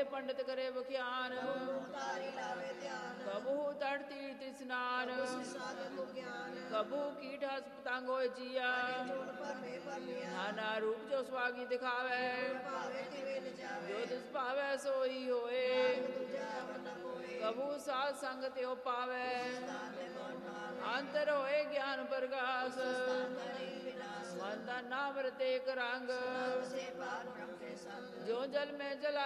ਪੰਡਿਤ ਕਰੇ ਬਖਿਆਨ ਕਬੂ ਤੜ ਤੀਰਥ ਇਸਨਾਨ ਕਬੂ ਕੀਟ ਹਸ ਪਤੰਗ ਹੋਏ ਜੀਆ ਨਾਨਾ ਰੂਪ ਜੋ ਸਵਾਗੀ ਦਿਖਾਵੇ ਜੋ ਤਿਸ ਭਾਵੇ ਸੋਈ ਹੋਏ ਕਬੂ ਸਾਧ ਸੰਗ ਤਿਉ ਪਾਵੇ ਅੰਤਰ ਹੋਏ ਗਿਆਨ ਪ੍ਰਗਾਸ ਮਨ ਦਾ ਨਾਮ ਰਤੇ ਇੱਕ ਰੰਗ ਜੋ ਜਲ ਮੈਂ ਜਲਾ